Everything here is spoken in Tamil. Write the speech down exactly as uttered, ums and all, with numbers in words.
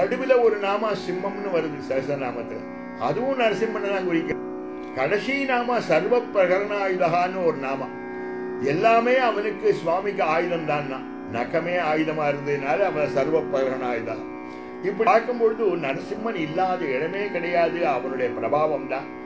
நடுவில் ஒரு நாமா சிம்மம்னு வருது சஹஸ்ரநாமத்துல, அதுவும் நரசிம்மனை தான் குறிக்க. கடைசி நாமா சர்வ பிரகரணாயுதகான்னு ஒரு நாமா. எல்லாமே அவனுக்கு சுவாமிக்கு ஆயுதம் தான். நகமே ஆயுதமா இருந்ததுனால அவன் சர்வ பிரகரணாயுதா. இப்படி பார்க்கும்பொழுது நரசிம்மன் இல்லாத இடமே கிடையாது. அவனுடைய பிரபாவம் தான்.